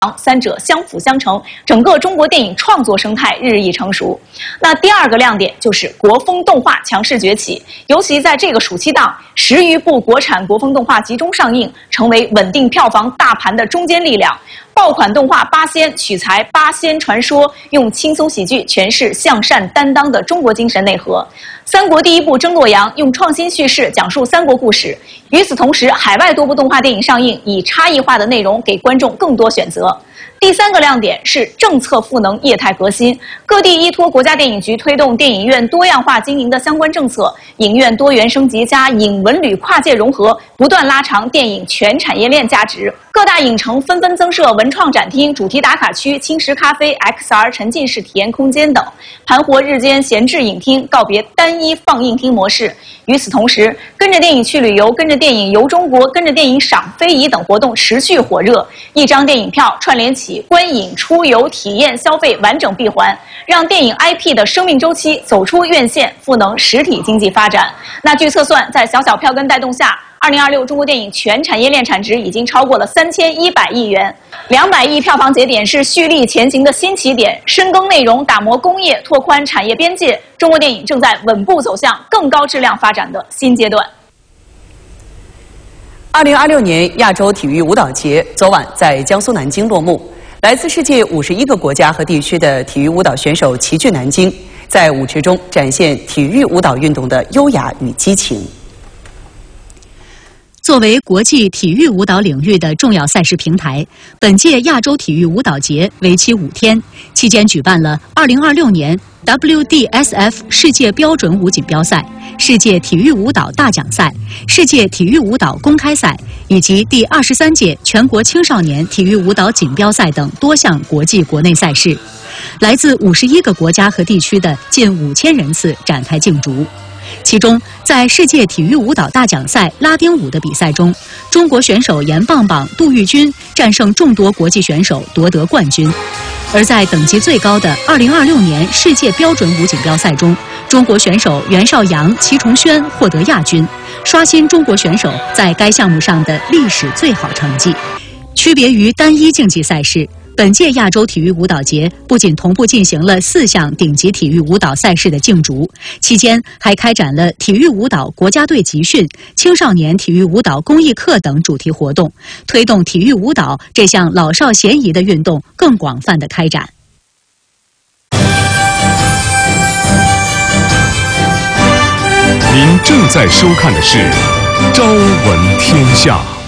三者相辅相成，整个中国电影创作生态日益成熟。那第二个亮点就是国风动画强势崛起，尤其在这个暑期档，10余部国产国风动画集中上映，成为稳定票房大盘的中坚力量。爆款动画《八仙》取材八仙传说，用轻松喜剧诠释向善担当的中国精神内核。三国第一部《争洛阳》用创新叙事讲述三国故事。与此同时，海外多部动画电影上映，以差异化的内容给观众更多选择。第三个亮点是政策赋能业态革新，各地依托国家电影局推动电影院多样化经营的相关政策，影院多元升级加影文旅跨界融合，不断拉长电影全产业链价值。各大影城纷纷增设文创展厅、主题打卡区、轻食咖啡、XR 沉浸式体验空间等，盘活日间闲置影厅，告别单一放映厅模式。与此同时，跟着电影去旅游、跟着电影游中国、跟着电影赏非遗等活动持续火热，一张电影票串联起观影、出游、体验、消费完整闭环，让电影 IP 的生命周期走出院线，赋能实体经济发展。那据测算，在小小票根带动下，2026中国电影全产业链产值已经超过了3100亿元，200亿票房节点是蓄力前行的新起点，深耕内容、打磨工业、拓宽产业边界，中国电影正在稳步走向更高质量发展的新阶段。 2026年亚洲体育舞蹈节昨晚在江苏南京落幕，来自世界51个国家和地区的体育舞蹈选手齐聚南京，在舞池中展现体育舞蹈运动的优雅与激情。 作为国际体育舞蹈领域的重要赛事平台，本届亚洲体育舞蹈节为期5天，期间举办了2026年 WDSF 世界标准舞锦标赛、世界体育舞蹈大奖赛、世界体育舞蹈公开赛以及第23届全国青少年体育舞蹈锦标赛等多项国际国内赛事，来自51个国家和地区的近5000人次展开竞逐。其中，在世界体育舞蹈大奖赛拉丁舞的比赛中，中国选手严棒棒、杜玉军战胜众多国际选手夺得冠军；而在等级最高的2026年世界标准舞锦标赛中，中国选手袁绍洋、齐崇轩获得亚军，刷新中国选手在该项目上的历史最好成绩。区别于单一竞技赛事，本届亚洲体育舞蹈节不仅同步进行了4项顶级体育舞蹈赛事的竞逐，期间还开展了体育舞蹈国家队集训、青少年体育舞蹈公益课等主题活动，推动体育舞蹈这项老少咸宜的运动更广泛的开展。 您正在收看的是《朝闻天下》。